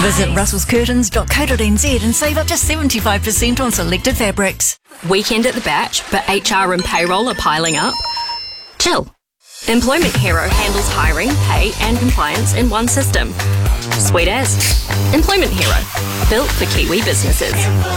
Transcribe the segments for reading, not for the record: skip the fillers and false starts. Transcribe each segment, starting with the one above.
Visit russellscurtains.co.nz and save up to 75% on selected fabrics. Weekend at the Batch, but HR and payroll are piling up? Chill. Employment Hero handles hiring, pay and compliance in one system. Sweet as. Employment Hero. Built for Kiwi businesses.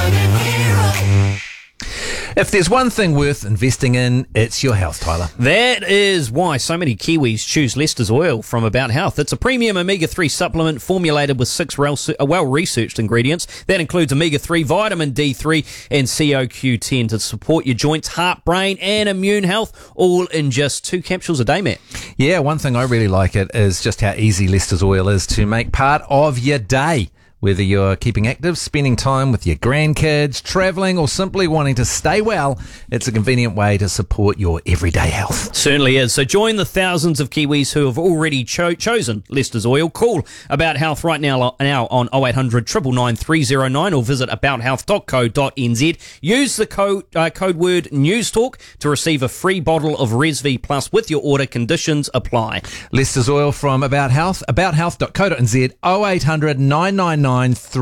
If there's one thing worth investing in, it's your health, Tyler. That is why so many Kiwis choose Lester's Oil from About Health. It's a premium omega-3 supplement formulated with 6 well-researched ingredients. That includes omega-3, vitamin D3 and CoQ10 to support your joints, heart, brain and immune health, all in just 2 capsules a day, Matt. Yeah, one thing I really like it is just how easy Lester's Oil is to make part of your day. Whether you're keeping active, spending time with your grandkids, travelling, or simply wanting to stay well, it's a convenient way to support your everyday health. Certainly is. So join the thousands of Kiwis who have already chosen Lester's Oil. Call About Health right now on 0800 999 309 or visit abouthealth.co.nz. Use the code word NEWSTALK to receive a free bottle of Resv Plus with your order. Conditions apply. Lester's Oil from About Health, abouthealth.co.nz, 0800 999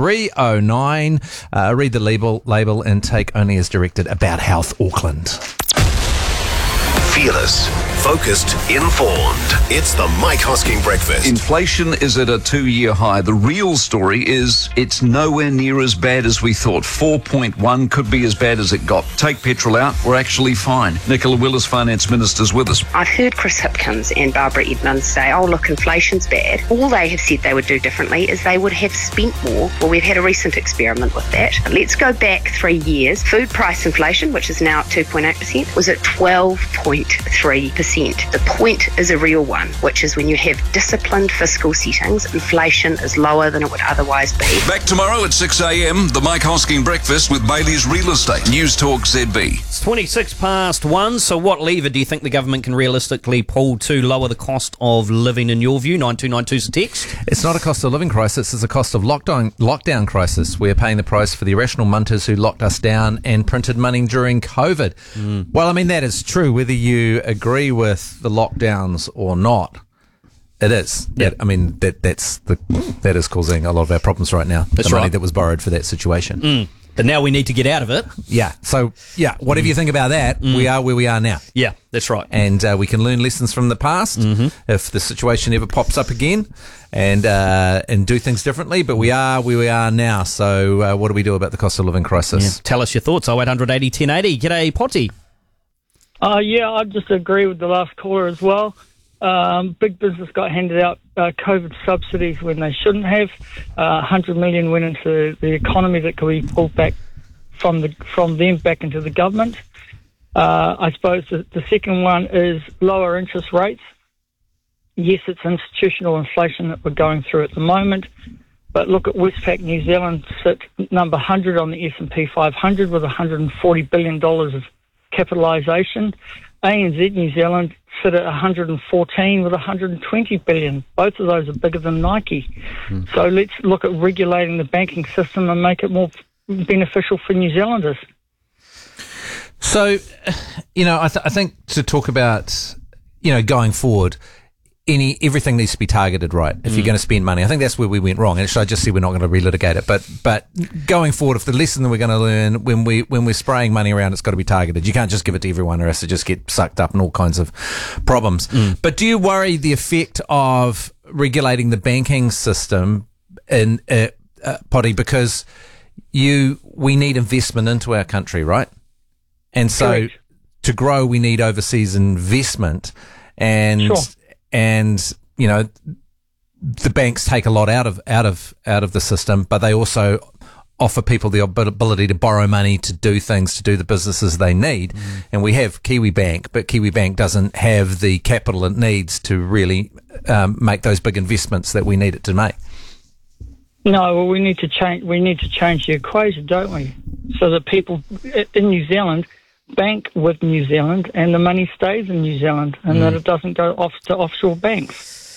309. Read the label and take only as directed. About Health Auckland. Fearless, focused, informed. It's the Mike Hosking Breakfast. Inflation is at a 2-year high. The real story is it's nowhere near as bad as we thought. 4.1 could be as bad as it got. Take petrol out, we're actually fine. Nicola Willis, Finance Minister's with us. I've heard Chris Hipkins and Barbara Edmonds say, oh, look, inflation's bad. All they have said they would do differently is they would have spent more. Well, we've had a recent experiment with that. Let's go back 3 years. Food price inflation, which is now at 2.8%, was at 12.3%. The point is a real one, which is when you have disciplined fiscal settings, inflation is lower than it would otherwise be. Back tomorrow at 6 a.m, the Mike Hosking Breakfast with Bailey's Real Estate. News Talk ZB. It's 26 past 1, so what lever do you think the government can realistically pull to lower the cost of living in your view? 9292's a text. It's not a cost of living crisis, it's a cost of lockdown crisis. We're paying the price for the irrational munters who locked us down and printed money during COVID. Well, I mean, that is true, whether you agree with the lockdowns or not. It is. Yep. That is causing a lot of our problems right now. That's the money right. that was borrowed for that situation. But now we need to get out of it. Yeah. So, yeah, whatever you think about that, we are where we are now. Yeah, that's right. And we can learn lessons from the past if the situation ever pops up again and do things differently. But we are where we are now. So what do we do about the cost of living crisis? Yeah. Tell us your thoughts. 0800 80 1080. G'day, Potty. Yeah, I just agree with the last caller as well. Big business got handed out COVID subsidies when they shouldn't have. 100 million went into the economy that could be pulled back from them back into the government. I suppose the second one is lower interest rates. Yes, it's institutional inflation that we're going through at the moment, but look at Westpac New Zealand sit number 100 on the S&P 500 with $140 billion of capitalisation. ANZ New Zealand sit at 114 with 120 billion. Both of those are bigger than Nike. So let's look at regulating the banking system and make it more beneficial for New Zealanders. So, I think to talk about, going forward, everything needs to be targeted right if you're going to spend money. I think that's where we went wrong. And I just said we're not going to relitigate it. But going forward, if the lesson that we're going to learn when we're spraying money around, it's got to be targeted. You can't just give it to everyone or else it just get sucked up in all kinds of problems. But do you worry the effect of regulating the banking system in Potty, because we need investment into our country, right? And so Correct. To grow, we need overseas investment. And Sure. And the banks take a lot out of the system, but they also offer people the ability to borrow money to do things, to do the businesses they need. And we have Kiwi Bank, but Kiwi Bank doesn't have the capital it needs to really make those big investments that we need it to make. No, well, we need to change. We need to change the equation, don't we? So that people in New Zealand bank with New Zealand and the money stays in New Zealand and that it doesn't go off to offshore banks.